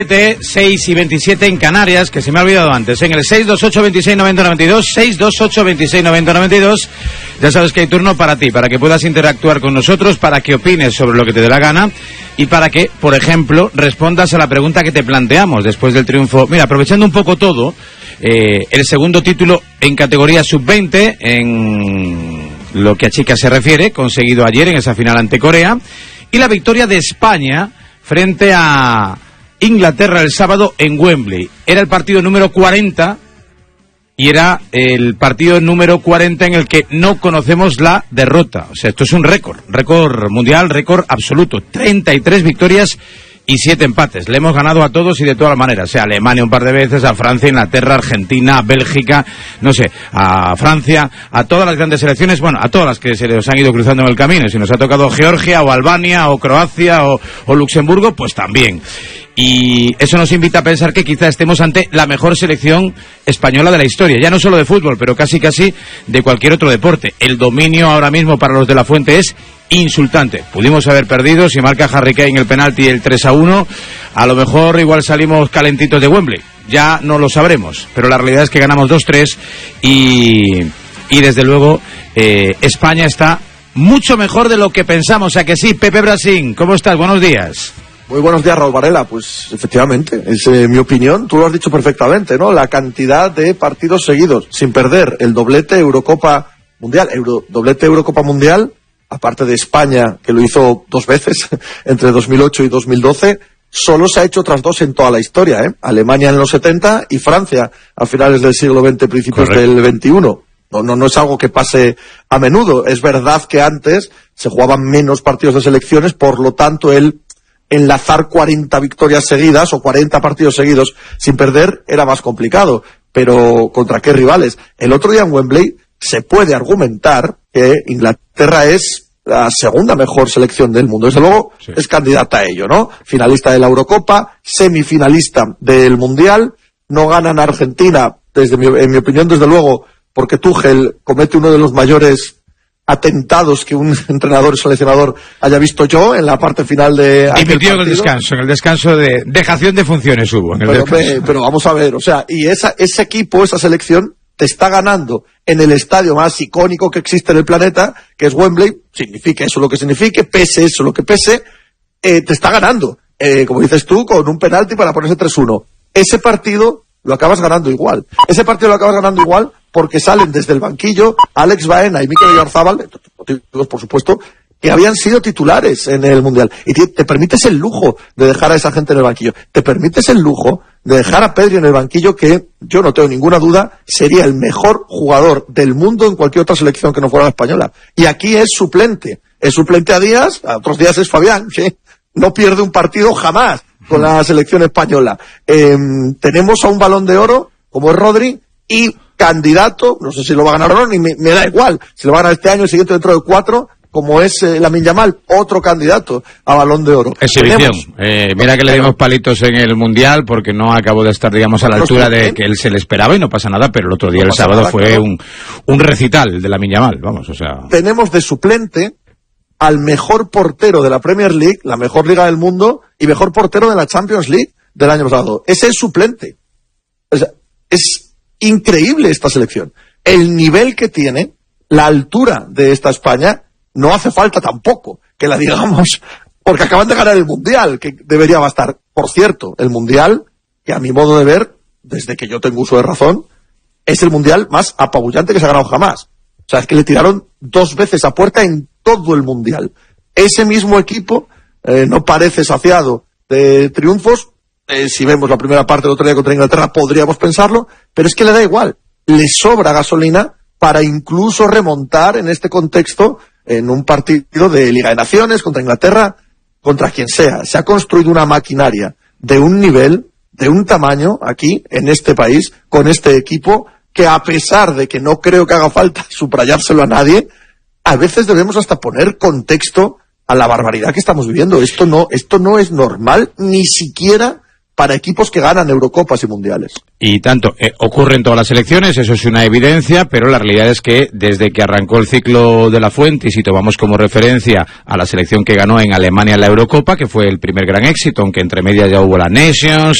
6:27 en Canarias, que se me ha olvidado antes, en el 628-2690-92, 628-2690-92, ya sabes que hay turno para ti, para que puedas interactuar con nosotros, para que opines sobre lo que te dé la gana y para que, por ejemplo, respondas a la pregunta que te planteamos después del triunfo. Mira, aprovechando un poco todo, el segundo título en categoría sub-20, en lo que a chicas se refiere, conseguido ayer en esa final ante Corea, y la victoria de España frente a Inglaterra el sábado en Wembley. Era el partido número 40 y era el partido número 40 en el que no conocemos la derrota. O sea, esto es un récord mundial, récord absoluto. 33 victorias y 7 empates. Le hemos ganado a todos y de todas maneras. O sea, a Alemania un par de veces, a Francia, Inglaterra, Argentina, a Bélgica, no sé, a Francia, a todas las grandes selecciones, bueno, a todas las que se les han ido cruzando en el camino. Si nos ha tocado Georgia o Albania o Croacia o Luxemburgo, pues también. Y eso nos invita a pensar que quizá estemos ante la mejor selección española de la historia, ya no solo de fútbol, pero casi de cualquier otro deporte. El dominio ahora mismo para los de la Fuente es insultante. Pudimos haber perdido, si marca Harry Kane el penalti el 3-1, a lo mejor igual salimos calentitos de Wembley, ya no lo sabremos, pero la realidad es que ganamos 2-3 y desde luego España está mucho mejor de lo que pensamos. ¿A que sí? Pepe Brasín, ¿cómo estás? Buenos días. Muy buenos días, Raúl Varela. Pues efectivamente, es mi opinión. Tú lo has dicho perfectamente, ¿no? La cantidad de partidos seguidos sin perder, el doblete Eurocopa Mundial, doblete Eurocopa Mundial, aparte de España, que lo hizo 2 veces, entre 2008 y 2012, solo se ha hecho otras 2 en toda la historia, ¿eh? Alemania en los 70 y Francia a finales del siglo XX, principios Correcto. Del XXI. No es algo que pase a menudo. Es verdad que antes se jugaban menos partidos de selecciones, por lo tanto enlazar 40 victorias seguidas o 40 partidos seguidos sin perder era más complicado. Pero ¿contra qué rivales? El otro día en Wembley se puede argumentar que Inglaterra es la segunda mejor selección del mundo. Desde luego sí. Es candidata a ello, ¿no? Finalista de la Eurocopa, semifinalista del Mundial, no ganan a Argentina, en mi opinión, desde luego, porque Tuchel comete uno de los mayores atentados que un entrenador y seleccionador haya visto yo en la parte final de dimitió en el descanso de dejación de funciones hubo en el descanso. Pero vamos a ver, o sea, y ese equipo, esa selección te está ganando en el estadio más icónico que existe en el planeta, que es Wembley, signifique eso lo que signifique, pese eso lo que pese, te está ganando, como dices tú, con un penalti para ponerse 3-1. Ese partido lo acabas ganando igual. Porque salen desde el banquillo Alex Baena y Mikel Oyarzabal, por supuesto, que habían sido titulares en el Mundial. Y te permites el lujo de dejar a esa gente en el banquillo. Te permites el lujo de dejar a Pedri en el banquillo, que yo no tengo ninguna duda, sería el mejor jugador del mundo en cualquier otra selección que no fuera la española. Y aquí es suplente. Es suplente a Díaz, a otros días es Fabián, que no pierde un partido jamás con la selección española. Tenemos a un Balón de Oro, como es Rodri, y candidato, no sé si lo va a ganar o no, ni me da igual, si lo va a ganar este año, el siguiente dentro de 4, como es Lamine Yamal, otro candidato a Balón de Oro. Exhibición. Mira que le dimos palitos en el Mundial porque no acabó de estar, digamos, a la altura de que él se le esperaba y no pasa nada, pero el otro día, el sábado, fue un recital de Lamine Yamal, vamos, o sea. Tenemos de suplente al mejor portero de la Premier League, la mejor liga del mundo, y mejor portero de la Champions League del año pasado. Ese es suplente. O sea, es increíble esta selección. El nivel que tiene, la altura de esta España, no hace falta tampoco que la digamos, porque acaban de ganar el Mundial, que debería bastar. Por cierto, el Mundial, que a mi modo de ver, desde que yo tengo uso de razón, es el Mundial más apabullante que se ha ganado jamás. O sea, es que le tiraron 2 veces a puerta en todo el Mundial. Ese mismo equipo no parece saciado de triunfos. Si vemos la primera parte del otro día contra Inglaterra, podríamos pensarlo, pero es que le da igual. Le sobra gasolina para incluso remontar en este contexto en un partido de Liga de Naciones contra Inglaterra, contra quien sea. Se ha construido una maquinaria de un nivel, de un tamaño aquí, en este país, con este equipo, que a pesar de que no creo que haga falta subrayárselo a nadie, a veces debemos hasta poner contexto a la barbaridad que estamos viviendo. Esto no es normal, ni siquiera para equipos que ganan Eurocopas y Mundiales. Y tanto, ocurre en todas las selecciones, eso es una evidencia, pero la realidad es que desde que arrancó el ciclo de la Fuente, y si tomamos como referencia a la selección que ganó en Alemania la Eurocopa, que fue el primer gran éxito, aunque entre medias ya hubo la Nations,